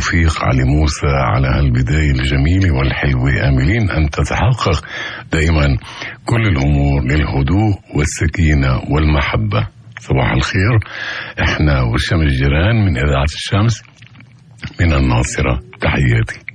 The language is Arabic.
بالتوفيق علي موسى على هالبداية الجميلة والحلوة، آملين أن تتحقق دائما كل الأمور للهدوء والسكينة والمحبة. صباح الخير، احنا والشمس جيران من إذاعة الشمس من الناصرة، تحياتي.